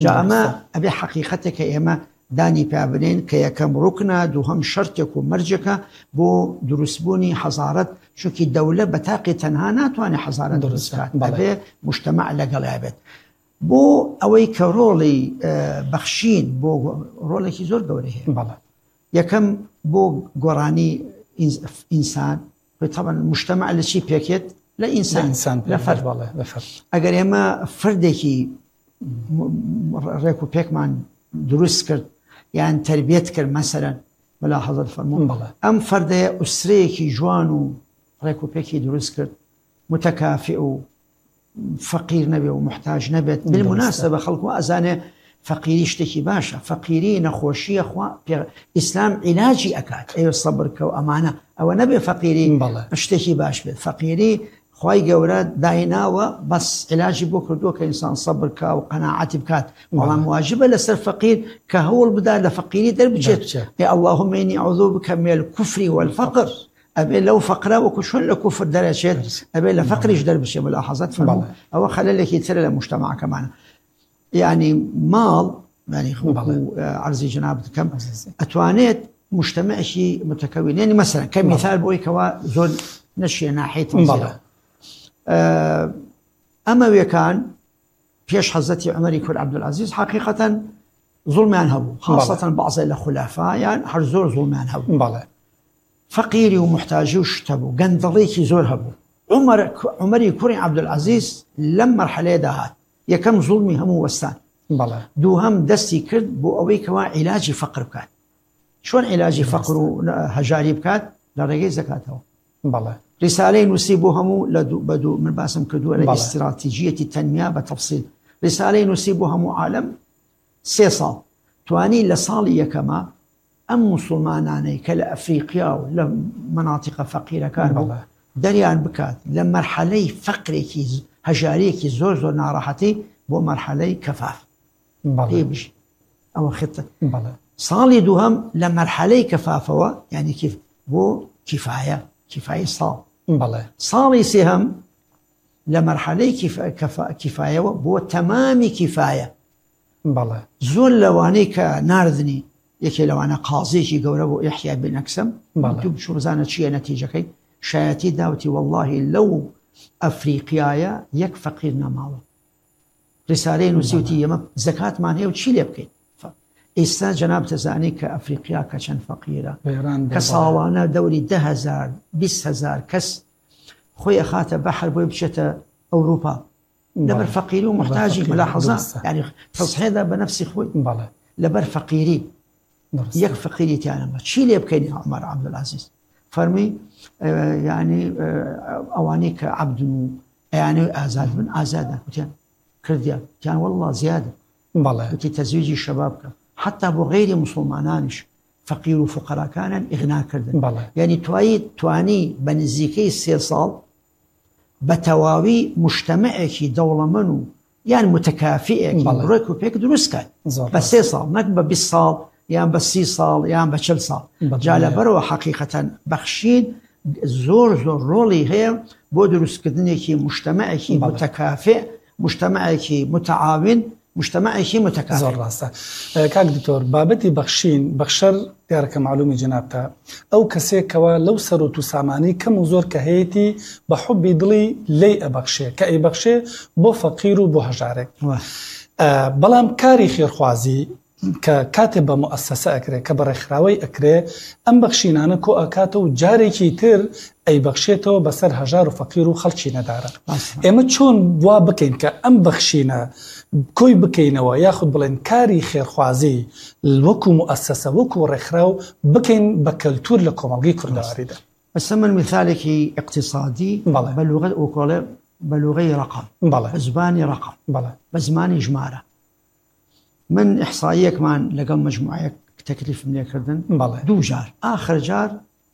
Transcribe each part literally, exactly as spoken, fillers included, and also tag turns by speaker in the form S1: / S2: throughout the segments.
S1: جا ئەمە ئەبێ حەقیقەتێکە ئێمە دانی پێ بنێن کە یەکەم ڕوکنە دووهەم شەرتێک و مەرجەکە بۆ دروستبوونی حەزارەت چونکی دەولە بە تاقی تەنها ناتوانێت حەزارەت دروست بکات ئەبێ موجتەمەع لەگەڵا بێت بۆ ئەوەی کە ڕۆڵی بەخشین بۆ ڕۆڵێکی زۆر گەورەی هەیە یەکەم بۆ گۆڕانی ئینسان طبعا موجتەمەع لە چی پێکێت لە ئینسان لە فەرد ئەگەر ئێمە فەردێکی ڕێک و پێکمان دروست کرد یان تربیت کرد مەسەرەن بەلا حەزەت فەرموون ئەم فەردەیە ئوسرەیەکی جوان و ڕێک و پێکی دروست کرد متەکافئ و فەقیر نەبێ و محتاج نەبێت بالمناسبە خەڵک ئەزانێ فەقیری شتێکی باشە فەقیری نەخۆشیە خوا ئیسلام عیلاجی ئەکات ئەوە سەبرکە و ئەمانە ئەوە نەبێ فەقیری شتێکی باش بێت فەقیری خوای گەورە دایناوە بەس عیلاجی بۆ کردووە کە ئینسان سەبرکە و قەناعەتی بکات بەڵام واجبە لەسەر فەقیر کە هەوڵ بدا لە فەقیری دەربچێت اللهم إني أعوذ بك من الكفر والفقر ئەبێ لەو فەقرە وەکو چۆن لە کوفر دەرەچێت ئەبێ لە فەقریش دەربچێ ملاحەزەت فەرموو ئەوە خەلەلێکی ترە لە موجتەمەعەکەمانە يعني ماڵ يعني عرضی جناب دەکەم ئەتوانێت مجتەمەعێکی متەکەون يعني مثلا کەمیثال بۆی کەوا زۆر نەچیە ناحیەی تەنزیل ئەمەوێکان پێش حەزەتی عومەری کوڕ عەبدولعەزیز حەقیقەتەن زوڵمیان هەبوو خاصەتەن بەعضێ لە خولەفایان هەر زۆر زوڵمیان هەبوو فەقیری و محتاجی و شتە بوو گەندەڵێکی زۆر هەبوو عومەری کوڕی عەبدولعەزیز لەم مەرحەلەیەدا هات یەکەم زوڵمی هەموو وەستان دووهەم دەستی کرد بۆ ئەوەی کەوا عیلاجی فەقر بکات چۆن عیلاجی فەقر و هەژاری بکات لە ڕێگەی زەکاتەوە رسالەی نووسی بۆ هەموو لە بەدوو من باسم کردووە لە ئیستراتیجیەتی تەنمیا بە تەفسیل رسالەی نووسی بۆ هەموو عالەم سێ ساڵ توانی لە ساڵی یەکەمە ئەم موسڵمانانەی کە لە ئەفریقیا و لە مەناتیقە فەقیرەکان دەریان بکات لە مەرحەلەی فەقرێکی هەژارەیەکی زۆر زۆر ناڕەحەتی بۆ مەرحەلەی کەفاف پێبژ ئەوە خێتە ساڵی دووهەم لە مەرحەلەی کەفافەوە یعنی بۆ کیفایە کیفایی ساڵ ساڵی سێهەم لە مەرحەلەی کیفایەوە بۆ تەمامی کیفایە زۆر لەوانەی کە ناردنی یەکێ لەوانە قازێکی گەورە بۆ ئیحیا بن ئەکسەم دوو بچوڕزانە چییە نەتیجەکەی شایەتی داوتی واللهی لەو ئەفریقیایە یەک فەقیر نەماوە رسالەی نووسیوتی ئێمە زەکاتمان هەیە و چی لێ بکەین ئێستا جەناب دەزانی کە ئەفریقیا کە چەند فەقیرە کە ساڵانە دەوری ده هەزار بیست هەزار کەس خۆی ئەخاتە بەحر بۆی بچێتە ئەوروپا لەبەر فەقیری و محتاجی ملاحەزە یعنی تەصحیحدا بە نەفسی خۆی لەبەر فەقیری یەک فەقیری تیانەمە چی لێ بکەین عومەر عەبدولعەزیز فەرمی یعنی ئەوانەی کە عەبدن و ئەیانەوێ ئازاد بن ئازادە وتیان کردیان تیان والله زیادە وتی تەزویجی شەباب بکە حتا بۆ غەیری موسڵمانانیش فەقیر و فوقەراکانان ئیغنا کردن یعنی توایی توانی بە نزیکەی سێ ساڵ بە تەواوی موجتەمەعێکی دەوڵەمەند و یان متەکافئێکی ڕێک و پێک دروست کات بە سێ ساڵ نەک بە بیست ساڵ یان بە سی ساڵ یان بە چل ساڵ جا لەبەرەوە حەقیقەتەن بەخشین زۆر زۆر ڕۆڵی هەیە بۆ دروستکردنێکی موجتەمەعێکی متەکافئ مجتمعێکی متعاون مجتمعێکی متەکافئ
S2: زۆر ڕاستە کاک دکتۆر بابەتی بەخشین بەخشەر دیارەکە معلومی جەنابتە ئەو کەسێکەوە لەو سەرۆت و سامانی کەم و زۆر کە هەیەی بە حوبی دڵی لێی ئەبەخشێ کە ئەیبەخشێ بۆ فەقیر و بۆ هەژارێک بەڵام کاری خێرخوازی کە کاتێ بە مؤسسە ئەکرێ کە بە ڕێکخراوەی ئەکرێ ئەم بەخشینانە کۆ ئەکاتە و جارێکی تر ئەیبەخشێتەوە بەسەر هەژار و فەقیر و خەڵکی نەدارە ئێمە چۆن وا بکەین کە ئەم بەخشینە کۆی بکەینەوە یاخود بڵێن کاری خێرخوازی وەکو مؤسسە وەکو ڕێکخراو بکەین بە کەلتور لە کۆمەڵگەی کوردەواریدا
S1: بەسە من مثالێکی اقتصادی بە لوغەت ئۆکۆڵێ بە لوغەی ڕەقەم بە زمانی ڕەقەم بە زمانی ژمارە من ئیحساییەکمان لەگەڵ مەجموعەیەک تەکلیفم لێکردن دوو جار ئاخر جار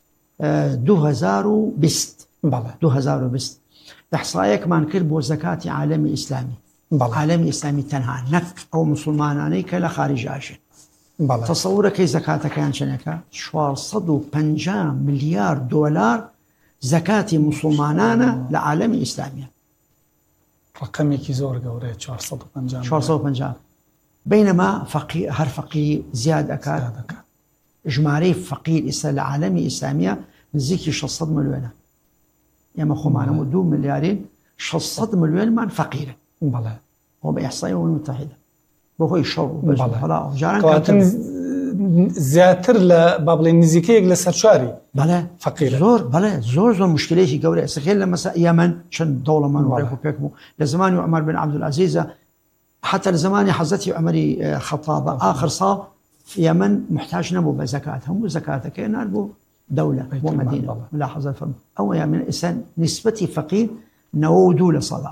S1: دوو هەزار و بیست دوو هەزار و بیست ئیحساییەکمان کرد بۆ زەکاتی عالەمی ئیسلامی عالەمی ئیسلامی تەنها نەک ئەو موسڵمانانەی کە لە خارجاشن تەسەورەکەی زەکاتەکەیان چەندێکە چوار سەد و پەنجا ملیار دۆلار زەکاتی موسڵمانانە لە عالەمی ئیسلامیە
S2: ڕقەمێکی زۆر گەورەیە چوار سەد و پەنجا
S1: بينما فقير هر فقير زياد أكاد إجمالي فقير إسا العالمي إسلامية نزيكي شصد مليون ياما خو معنا مدو مليارين شصد مليون من فقير
S2: بله
S1: هو بإحصائية المتحدة بهو يشر
S2: بله كواتن زياتر لبابل نزيكي لسر شاري
S1: بله
S2: فقير
S1: زور بله زور زور مشكلة قولة سخيل لما يمن شن دولة من وريكو بيكمو لزمان عمر بن عبد العزيز حتى لزمان حضرتي عمري خطابة آخر صار في يمن محتاج نمو بزكاتهم وزكاتك كأنها بو دولة بو مدينة ملاحظة الفرم أو يمن إنسان نسبتي فقير نو دولة صلاة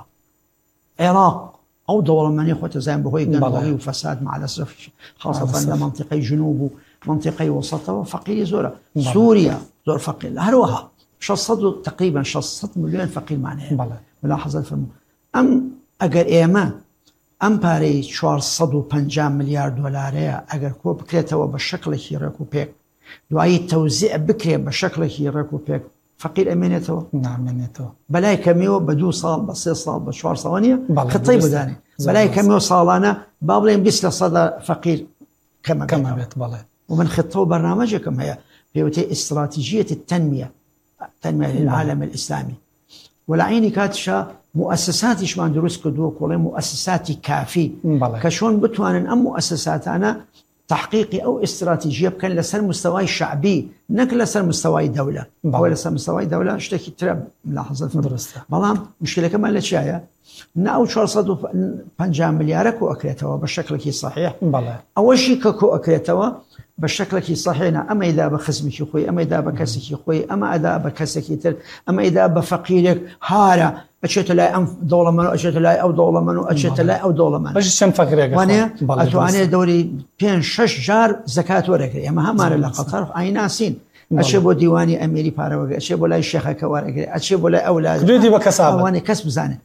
S1: عراق أو دولة من إخوة زين بهوي قنبغي وفساد مع الأسف خاصة لمنطقة جنوب ومنطقة وسط وفقير زورة سوريا زور فقير هروها شصدوا تقريبا شصد مليون فقير معناها ملاحظة الفرم أم أجر إيمان أم باري شوار صدو پنجام مليار دولارية أجر كو بكريتوا بالشكل هي ركو بيك دعاية توزيع بكري بالشكل هي ركو بيك فقير أمينته
S2: نعم أمينته
S1: بلاي كميو بدو صال بصير صال بشوار صوانية خطيب داني بلاي كميو صالانا بابلين بيسلا صدى فقير كما
S2: كما بيت بلاي
S1: ومن خطو برنامجكم هي بيوتي استراتيجية التنمية التنمية للعالم الإسلامي والعيني كاتشا مؤسساتش ما دروس كدو كل مؤسساتي كافي كشون بتوان أم مؤسسات أنا تحقيقي أو استراتيجية كان لسر مستوى شعبي نك لسر مستوى دولة أو لسر مستوى دولة اشتكي تراب ملاحظة درسته بلام مشكلة كمان لشاية نأو شو صدوا بنجام مليارك وأكلتوا بالشكل كي صحيح
S2: بلى
S1: أول شيء كو أكلتوا بالشكل كي صحيح أما إذا بخزمك يخوي أما إذا بكسك يخوي أما إذا بكسك يتر أما إذا بفقيرك هارا أشيت لا أنف دولة منو أشيت لا أو دولة منو أشيت لا أو دولة منو
S2: باش شن فقيرك
S1: وأنا أتواني دوري بين شش جار زكاة ورقة أما هم مار لقطر أي ناسين أشيبو ديواني أميري بارا أشيبو لا الشيخ كوارقة أشيبو لا أولاد
S2: جدي بكسابة
S1: وأنا كسب زانه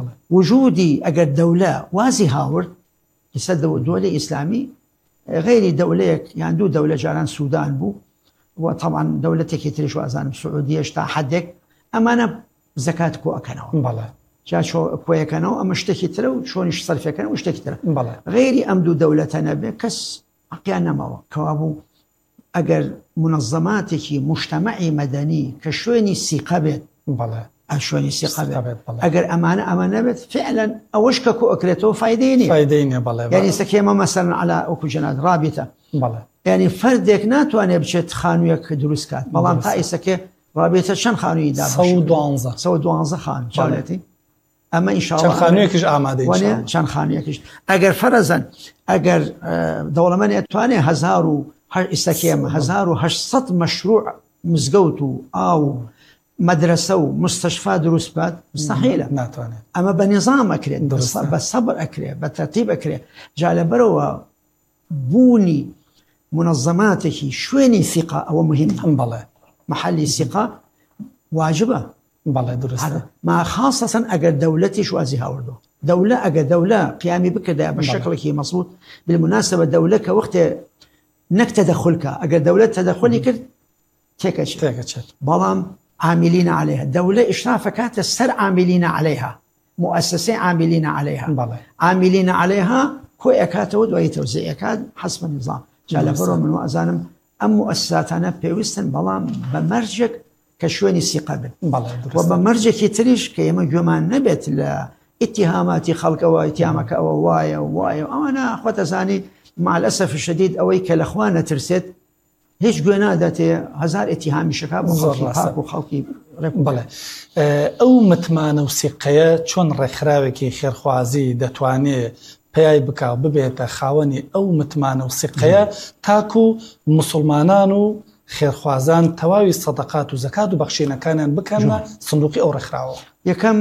S1: وجودي أجر دولة وازي هاورد يصدق دولة إسلامي غير دولة يعني دو دولة جاران السودان بو وطبعا دولتك يتريش وأزان السعودية اشتا حدك أما أنا زكاة كو أكنوا
S2: بلى
S1: جا شو كو أكنوا أما اشتكي ترى شلون يصرف أكنوا واشتكي ترى
S2: بلى
S1: غيري أمدو دولتنا بكس أقيانا ما كوابو أجر منظماتك مجتمعي مدني كشويني السيقابت
S2: بلى
S1: أشويني السيقابت أجر أمانة أمانة بت فعلا أوشك كو أكلته فايديني
S2: فايديني بلى
S1: يعني سكيمة مثلا على أكو جناد رابطة
S2: بلى
S1: يعني فردك ناتو أنا بشت خانويك دروس كات بلان تاي سكي رابطة شن خانوي دابش
S2: سود وانزة
S1: سود وانزة خان شالتي أما إن شاء الله
S2: شن خانويكش آماده إن شاء الله
S1: شن خانويكش أجر فرزا أجر دولة من يتواني هزارو استكيمة هزارو هشصد مشروع مزقوتو أو مدرسة ومستشفى دروس بات مستحيلة
S2: ناتواني
S1: أما بنظام أكري بالصبر أكري بالترتيب أكري جعل بروا بوني منظماتك شويني ثقة أو مهمة
S2: بلى
S1: محلي ثقة واجبة
S2: بلى درسته
S1: ما خاصة أجر دولتي شو أزيها وردو دولة أجر دولة قيامي بكذا بالشكل كي مصروط بالمناسبة دولة كوقت نك تدخلك أجر دولة تدخلك تكش
S2: تكش
S1: بلام عاملين عليها دولة إشرافك السر عاملين عليها مؤسسة عاملين عليها
S2: بلى
S1: عاملين عليها كو أكاتود ويتوزيع أكاد حسب النظام جعل فرو من وأزانم أم مؤسساتنا بيوستن بلام بمرجك كشويني سيقابل وبمرجك يتريش كيما جمان نبت لاتهامات خلق واتهامك أو وايا ووايا أنا أخوة زاني مع الأسف الشديد أويك الأخوانة ترسد هيش قوينا داتي هزار اتهامي شكاب وخلقي باك وخلقي
S2: بلى أو متمانة وسيقية چون رخراوكي خيرخوازي دتواني پێی بکا ببێتە خاوەنی ئەو متمانە و سقەیە تاکو مسلمانان و خێرخوازان تەواوی سەدەقات و زەکات و بەخشینەکانیان بکەنە سندوقی ئەو ڕێکخراوە
S1: یەکەم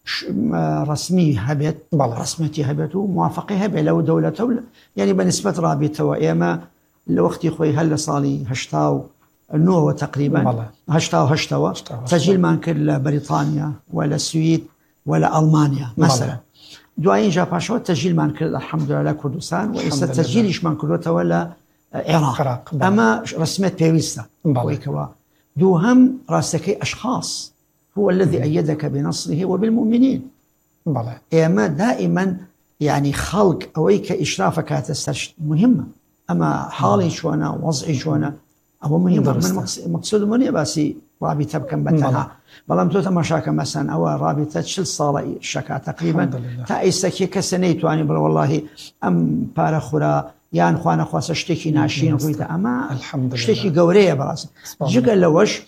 S1: رسمی هەبێت ڕسمەتی هەبێت و موافقی هەبێت لەو دەولەتە و یعنی بەنسبەت رابطەوە ئێمە لە وەختی خۆی هەر لە ساڵی هەشتا و نۆوە تقریبا هەشتا و هەشتەوە تەجیلمان کرد لە بەریتانیا و لە سوید و لە ئەڵمانیا مەسەلەن دوایین جا پاشەوە تەجیلمان کرد الحەمدولله لە کوردستان و ئێستا تەجیلیشمان کردوتەوە لە عێراق ئەمە ڕسمەت پێویستە بۆیکەوە دووهەم ڕاستەکەی ئەشخاص هو الذي أيدك بنصره وبالمؤمنين
S2: بلى
S1: إما دائما يعني خلق أويك إشرافك هتسترش مهمة أما حالي شوانا وضعي شوانا أو مهم من مقصود مني باسي رابطة بكم بتنها بلام تو تماشاك مثلا أو رابطة شل صالة شكا تقريبا تأيستكي كسنة تواني بل والله أم بارخورا يان خوانا خواست اشتكي ناشين رويدا أما اشتكي قورية براس جيقا لوش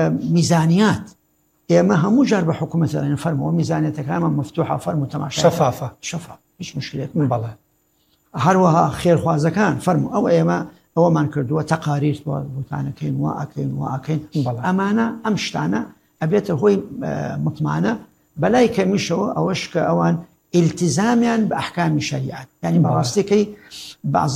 S1: ميزانيات إما همو جارب حكومة يعني فرمو ميزانيتك كامل مفتوحة فرمو تماشاك
S2: شفافة
S1: شفافة مش مشكلة
S2: بله
S1: هروها خير خوازكان فرمو أو إما أو ما نكردوا تقارير بوتانا كين واكين واكين أمانة أمشتانا أبيت هو مطمئنة بلايك مشو أوشك أوان التزاما بأحكام الشريعة يعني براستكي بعض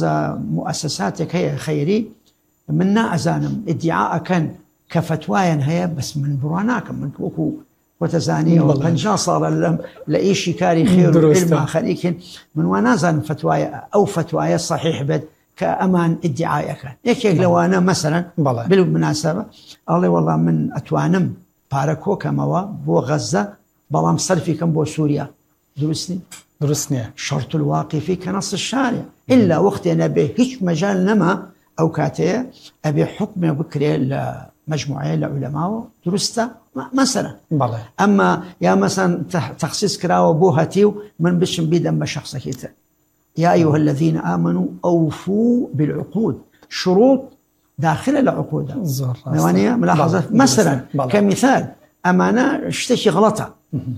S1: مؤسساتك هي خيري منا أزانم ادعاء كان كفتوايا هي بس من براناكم من كوكو وتزانية وبنجا صار لأي شكاري خير وعلم خليكن من ونازن فتوايا أو فتوايا صحيح بد كأمان ادعاء كان يك لو أنا مثلا بالمناسبة الله والله من أتوانم باركو كموا بو غزة بلام صرفي كم بو سوريا درسني
S2: درسني
S1: شرط الواقفي كنص الشارع إلا وقت أنا به هيك مجال نما أو كاتي أبي حكم بكري مجموعة العلماء درسته مثلا
S2: بله.
S1: أما يا مثلا تخصيص كراوة بوهاتيو من بشم بيدم بشخص كيتا يا أيها الذين آمنوا أوفوا بالعقود شروط داخل العقود موانية ملاحظة مثلا بله. كمثال أمانة اشتكي غلطة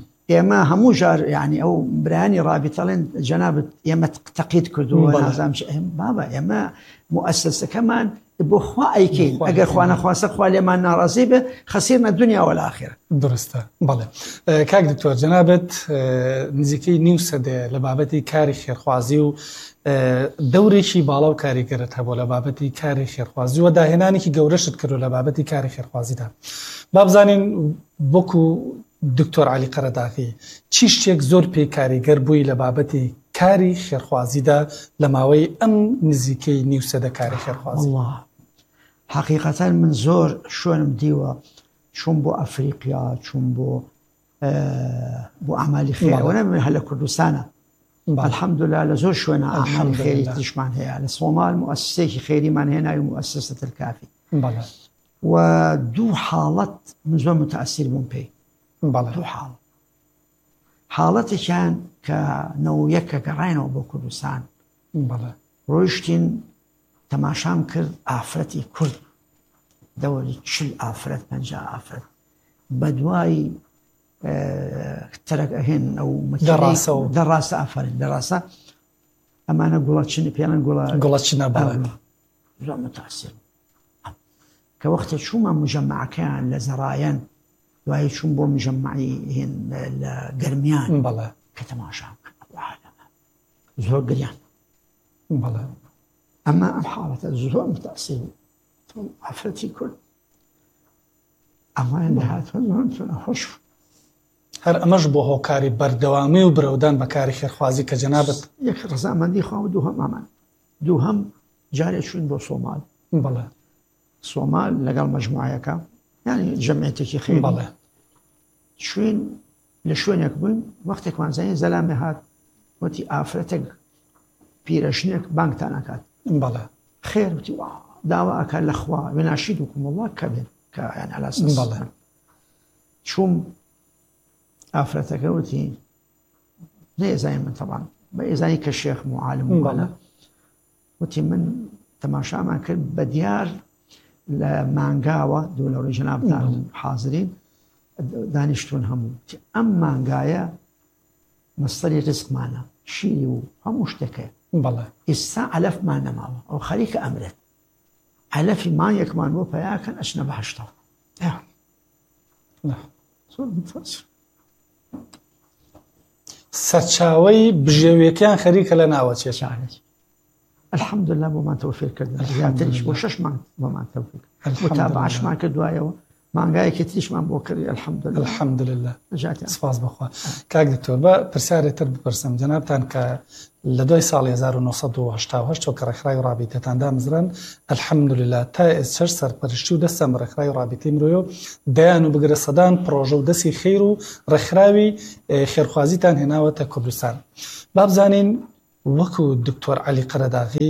S1: يما همو جار يعني أو براني رابطة لين جنابة يما تقييد كردو نظام شيء بابا يما مؤسسة كمان بخوا أيكين أجر خوانا خواسق خوالي ما نارزي به خسرنا الدنيا والآخرة
S2: درسته بله كاك دكتور جنابة نزيكي نيوسده لبابتي كاري خير خوازي و دوري شي بالاو كاري قرتها بو لبابتي كاري خير خوازي و داهناني كي قورشت كرو لبابتي كاري خير خوازي دا باب زانين بوكو دكتور علي قرداغي چیشتێک زۆر پێکاریگەر بووی لە بابەتی کاری خێرخوازیدا لە ماوەی ئەم نزیکەی نیو سەدە کاری خێرخوازی
S1: والله حقیقەتاً من زۆر شوێنم دیوە چوون بۆ ئەفریقیا چوون بۆ بۆ ئەعمالی خێر وەنە هەر لە کوردستانە الحەمدوللا لە زۆر شوێنە ئەعمالی خێری تریشمان هەیە لە سۆمال مؤسسەیەکی خێریمان هێناوی مؤسسة الكافي و دوو حاڵەت من زۆر متأثر بووم پێی
S2: دوو
S1: حاڵ حاڵەتێکیان کە نەوەیەکە گەڕاینەوە بۆ کوردستان ڕۆیشتین تەماشام کرد ئافرەتی کورد دەوری چل ئافرەت پەنجا ئافرەت بە دوای تەرەکەهێن ئەو دەڕاستە ئافرەت دەڕاستە ئەمانە گوڵەچن پێڵەن
S2: گوڵەچنە
S1: زۆر متأثر کە وەختێ چوومە مجەمەعەکەیان لە زەڕایەن دوای چوون بۆ مجەمەعی هێن لە گەرمیان
S2: بەڵێ
S1: کە تەماشام کرد زۆر گریان
S2: بەڵێ
S1: ئەمە ئەم حاڵەتە زۆر متأثر بوو ئافرەتی کورد ئەمایان دەهاتوە زۆر تونە خۆش
S2: هەر ئەمەش بۆ هۆکاری بەردەوامی و برەودان بە کاری خێرخوازی کە جەنابەت
S1: یەک ڕەزامەندی خوا دوو هەمامان دوو هەم جارێک چوین بۆ سۆمال
S2: بەڵێ
S1: سۆمال لەگەڵ مەجموعەکە يعني جمعيتك خير
S2: بله
S1: شوين لشوين يكبون وقتك وان زين زلامه هات وتي آفرتك بيرشنك بانك تانكات
S2: بله
S1: خير وتي واه دعوة أكل الأخوة وناشدكم الله كبير يعني على أساس
S2: بله
S1: شوم آفرتك وتي زي زي من طبعا زي كشيخ معالم
S2: بله
S1: وتي من تماشا ما كل بديار لمانگاوە دوولەوڕی جەنابتان حاضرین دانیشتون هەموو ئەم مانگایە مەستەری ڕزقمانە شیری و هەموو شتێکەیە
S2: بەڵێ
S1: ئێستا عەلەفمان نەماوە ئەو خەریکە ئەمرێت عەلەفی مانگێکمان بۆ پەیاکەن ئەچنە بەهەشتەوە
S2: سەرچاوەی بژێویەکیان خەریکە لە ناوە چێشانێک
S1: الحمدلله بۆمان تەوفیق کردن زیاتریش بۆ شەش مانگ بۆمان تەوفیق متابعەشمان کردوایەوە مانگایەکی تریشمان بۆ کردی الحەمدولله
S2: الحەمدولله سپاس بخوا. کاک دکتۆر بە پرسیارێتر بپرسم جەنابتان کە لە دوای ساڵی هەزار و نۆسەد و هەشتا و هەشت کە ڕێکخراوی ڕابیتەتان دامزران الحەمدولله تا ئێستا سەرپەرشتی و دەستە بە ڕێکخراوی ڕابیتەی مرۆیۆ دەیان و بگرە سەدان پرۆژە و دەستی خەیر و ڕێکخراوی خێرخوازیتان هێناوەتە کوردستان. با بزانین وەکو دکتۆر عەلی قەرەداغی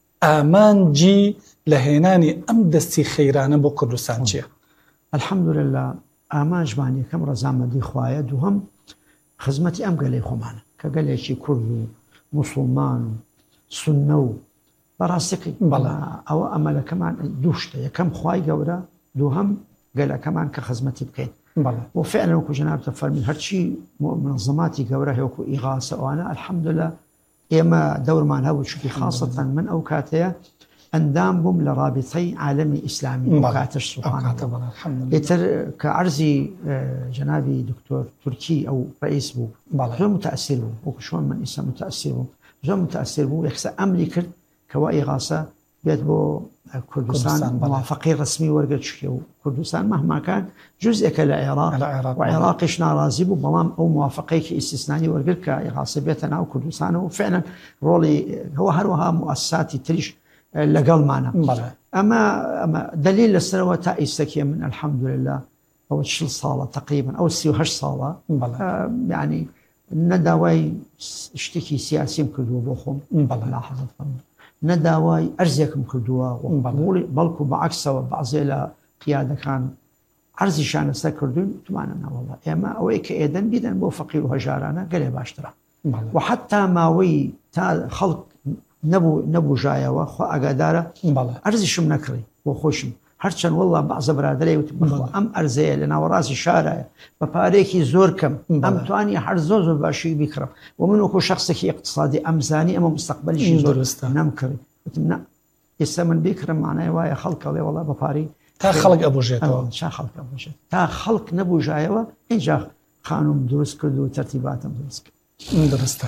S2: ئامانجی لە هێنانی ئەم دەستی خەیرانە بۆ کوردستان چییە؟
S1: الحەمدولله ئامانجمان یەکەم ڕەزامەندی خوایە، دووهەم خزمەتی ئەم گەلەی خۆمانە کە گەلێکی کورد و موسڵمان و سوننە و بەڕاستیقی ئەوە ئەمەلەکەمان دوو شتە، یەکەم خوای گەورە، دووهەم گەلەکەمان کە خزمەتی بکەین. و فعلا وەکو جەنابتە فەرمین هەرچی منظەماتی گەورە هەیە وەکو ئیغاسە ئەوانە الحەمدولله ئێمە دەورمان هەبوو، چونکی خاصەتەن من ئەو کاتەیە ئەندام بووم لە رابطەی عالەمی ئیسلامی ئەو کاتەش سوبحانەڵڵا. ئێتر کە عەرزی جەنابی دکتۆر تورکی ئەو ڕئیس بوو زۆر متەئەسیر بوو، وەکو شۆن من ئیسا متەئەسیر بووم، زۆر متەئەسیر بوو، یەکسە ئەمری کرد کەوا ئیغاسە بێت بۆ کوردستان، موافقەی ڕسمی وەرگرت، چکە و کوردستان مەهماکان جزئێکە لە عێراق و عێراقیش ناڕازی بوو، بەڵام ئەو موافقەیەکی ئیسیسنانی وەرگرت کە ئیغاسە بێتە ناو کوردستانەوە و فعلا ڕۆڵی هەوە هەروەها موەسساتی تریش لەگەڵمانە. ئەمە ئەمە دلیل لەسەرەوە تا ئیسەکیە من الحەمدولله ئەوە چل ساڵە تقریبا ئەو سی و هەشت ساڵە یعنی نەداوای شتێکی سیاسیم کردووە بۆ خۆم لاحظت فەرموو، نەداوای ئەرزێکم کردووە، بەڵکو بەعەکسەوە بەعزێ لە قیادەکان عەرزیشان لەسەر کردوون توانە ناوەڵە ئێمە ئەوەی کە ئێدەن بیدەن بۆ فەقیر و هەژارانە گەلێ باشترە و حتا ماوەی تا خەڵک نەبوو نەبووژایەوە خۆ ئاگادارە ئەرزیشم نەکڕی بۆ خۆشم، هەرچەند وەڵڵا بەعزە برادەرێ وت ئەم ئەرزەیە لە ناوەڕاستی شارایە بە پارێکی زۆر کەم ئەم توانی هەر زۆر زۆر باشی بیکڕم و من وەکو شخصێکی اقتصادی ئەمزانی ئەمە مستەقبەلیشی زۆر نەمکڕی، وتم نە ئێستا من بیکڕم معنای وایە خەڵکەڵێ وەڵا بە پارەی
S2: تا خەڵک ئەبوژێتەوە
S1: چا خەڵک ئەبوژێت تا خەڵک نەبووژایەوە اینجا خانوم دروست کرد و تەرتیباتم دروست کرد.
S2: درستە.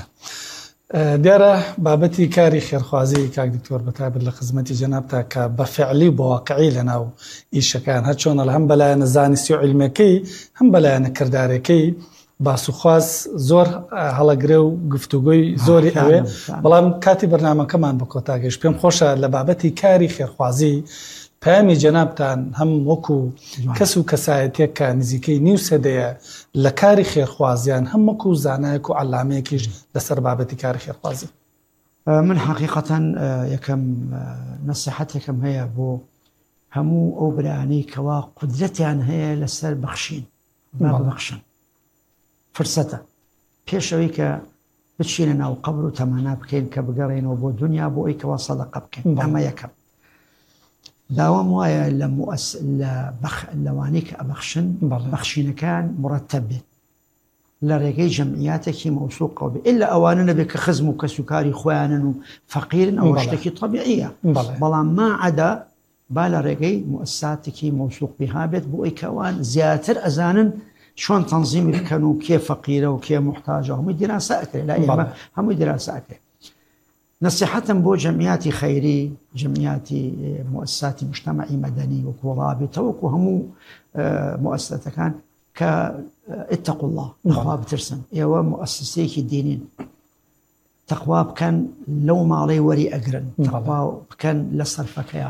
S2: دیارە بابەتی کاری خێرخوازی کاک دکتۆر بەتابەت لە خزمەتی جەنابتا کە بە فعلی بە واقعی لەناو ئیشەکان هەر چۆنە لە هەم بەلایەنە زانستی و عیلمەکەی هەم بەلایەنە کردارەکەی باسوخواز زۆر هەڵەگرێ و گفتوگۆی زۆری ئەوێ، بەڵام کاتی بەرنامەکەمان بە کۆتاگەشت پێم خۆشە لە بابەتی کاری خێرخوازی پامی جەنابتان هەم وەکو کەس و کەسایەتێک کە نزیکەی نیو سەدەیە لە کاری خێرخوازیان هەم وەکو زانایەک و عەلامەیەکیش لەسەر بابەتی کاری خێرخوازی.
S1: من حەقیقەتەن یەکەم نەسیحەتێکم هەیە بۆ هەموو ئەو برانەی کەوا قودرەتیان هەیە لەسەر بەخشین، با ببەخشن، فرسەتە پێشەوەی کە بچینە ناو قەبر و تەمەنا بکەین کە بگەڕێنەوە بۆ دنیا بۆ ئەوی کەوا سەدەقە بکەین. ئەمە یەکەم. داوام وایە لە لەوانەی کە ئەبەخشن بەخشینەکان مرتب بێت لە ڕێگەی جەمعیاتێکی مەوسوقەوە بێت، ئللا ئەوانە نەبێت کە خزم و کەسوکاری خۆیانن و فەقیرن، ئەو شتێکی طەبیعیە، بەڵام ماعەدا با لە ڕێگەی موسساتێکی مەوسوق بها بێت بۆ ئەوی کە ئەوان زیاتر ئەزانن چۆن تەنزیمی بکەن و کێ فەقیرە و کێ موحتاجە، هەمووی دیراسە ئەکرێت، لا ئێمە هەمووی دیراسە ئەکرێت. نصيحتم بو جمعياتي خيري، جمعياتي مؤسساتي مجتمعي مدني وكو رابطة وكو همو مؤسسات كان كاتقوا الله تقوى بترسم ايوا مؤسسيك الدينين تقوى كان لو ما علي وري اقرن تقوى كان لصرفك يا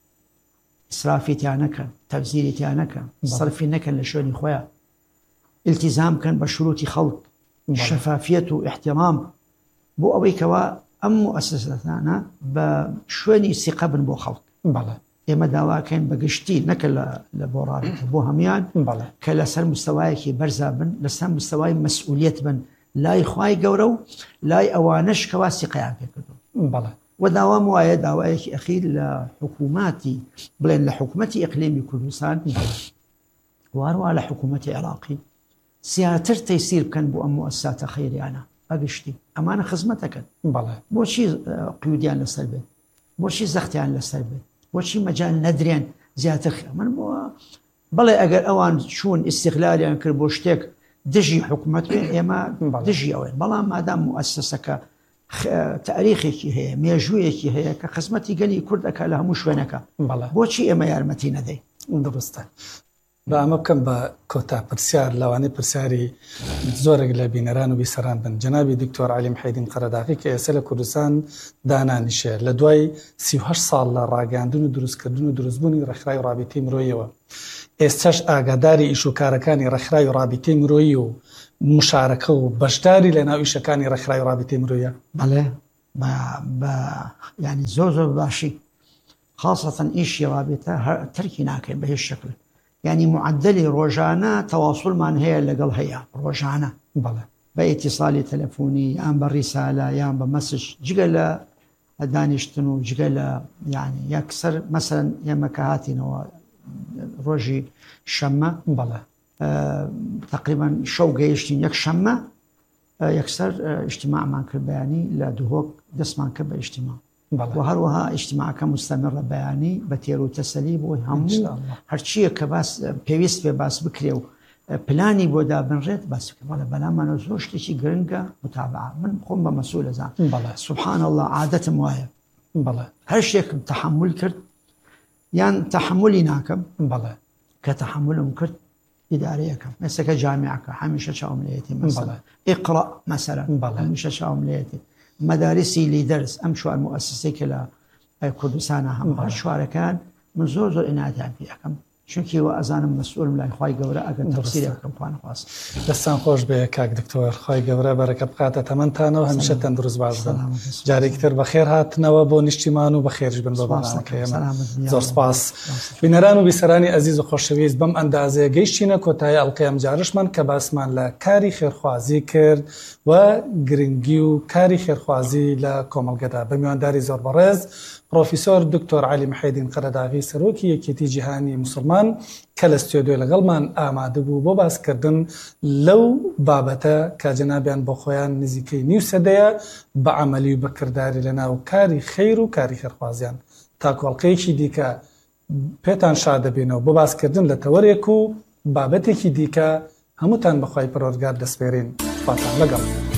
S1: اسرافي تيانك تبذيري تيانك صرفي نكن لشوني خويا التزام كان بشروط خلق شفافية واحترام بو اوي كوا ئەم مؤسسەتانە بە شوێنی سیقە بن بۆ خەڵک. ئێمە داواکەین بەگشتی نەکە لە بۆ ڕابطە بۆ هەمویان کە لەسەر مستەوایەکی بەرزا بن، لەسەر مستەوای مەسئولیەت بن لای خوای گەورە و لای ئەوانەش کەوا سیقەیان پێ کردوون. و داوام وایە داوایەکی ئەخیر لە حکووماتی بڵێن لە حکوومەتی ئیقلیمی کوردستان وارووا لە حکوومەتی عێراقی زیاتر تەیسیر بکەن بۆ ئەم مؤسساتە خەیریانە بەگشتی ئەمانە خزمەتەکەن. بۆچی قیودیان لەسەر بێت، بۆچی زەختیان لەسەر بێت، بۆچی مەجال نەدرێن زیاتر من بۆ بەڵێ ئەگەر ئەوان چوون ئیستیغلالیان کرد بۆ شتێک دژی حکوومەت بێ ئێمە دژی ئەوێن، بەڵام مادام مؤسسەکە تاریخێکی هەیە، مێژوویەکی هەیە کە خزمەتی گەلی کورد ئەکا لە هەموو شوێنەکە، بۆچی ئێمە یارمەتی نەدەین؟
S2: درستە. بە ئەمە بکەم بە کۆتا پرسیار لەوانەی پرسیاری زۆرێک لە بینەران و بیسەران بن. جەنابی دکتۆر عەلی محەیدین قەرەداغی کە ئێستا لە کوردستان دانانیشێ لە دوای سی و هەشت ساڵ لە ڕاگەاندن و دروستکردن و دروستبوونی ڕێکخراوی و ڕابطەی مرۆییەوە، ئێستاش ئاگاداری ئیش و کارەکانی ڕێکخراوی و ڕابطەی مرۆیی و مشارەکە و بەشداری لە ناو ئیشەکانی ڕێکخراوی و ڕابطەی مرۆییە؟
S1: بەڵێ بە ینی زۆر زۆر باشی، خاصەتەن ئیشی ڕابطە تەرکی ناکەین بە هیچ شەکل. يعني معدلي روجانا تواصل من هي لقل هي روجانا
S2: بله
S1: باتصال تلفوني يان بالرسالة يان بمسج جقل دانشتنو جقل يعني يكسر مثلا يما كهاتنا روجي شمة
S2: بله
S1: آه تقريبا شو جيشتين يك شمة آه يكسر آه اجتماع مان كبياني لدهوك دس مان كب اجتماع وهروها اجتماعك مستمر بياني بتيرو تسليب وهم هرشيه كباس بيويست باس بكريو بلاني بودا بنريت بس ولا بلا ما نزوش تشي جرنجا متابعه من قم مسؤول زان سبحان الله عاده مواهب
S2: بلا
S1: هرشيه تحمل كرت يعني تحملي ناكم
S2: بلا
S1: كتحمل كرت إدارية كم مثل كجامعة حمشة شامليتي مثلا بلا. اقرأ مثلا حمشة شامليتي مدارسي لدرس أمشو المؤسسة كلا كردستان هم هالشوارع كان من زور زور إناتان فيها كم چونکی و ئەزانم مەسئول لای خوای گەورە ئەگەر تەفسیری بکەم خوان خواست.
S2: دەستان خۆش بێ کاک دکتۆر، خوای گەورە بەرەکەت بقاتە تەمەنتانەوە، هەمیشە تەندروست باش بن. جارێکی تر بەخێر هاتنەوە بۆ نیشتیمان و بەخێرش بن بە بەرنامەکە ئێمە. زۆر سپاس. بینەران و بیسەرانی ئەزیز و خۆشەویست، بەم ئەندازەیە گەیشتینە کۆتایی ئەڵقەی ئەم جارشمان کە باسمان لە کاری خێرخوازی کرد و گرنگی و کاری خێرخوازی لە کۆمەڵگەدا بە میوانداری زۆر بەڕێز پرۆفیسۆر دکتۆر عەلی محەیدین قەرەداغی سەرۆکی یەکێتی جیهانی موسڵمان کە لە ستۆدیۆ لەگەڵمان ئامادە بوو بۆ باسکردن لەو بابەتە کە جەنابیان بۆ خۆیان نزیکەی نیو سەدەیە بە عەمەلی و بەکرداری لەناو کاری خەیر و کاری خێرخوازیان. تا کۆڵقەیەکی دیکە پێتان شاد دەبێنەوە بۆ باسکردن لە تەوەرێک و بابەتێکی دیکە هەمووتان بەخوای پەروەردگار دەسپێرین. خواتان لەگەڵ.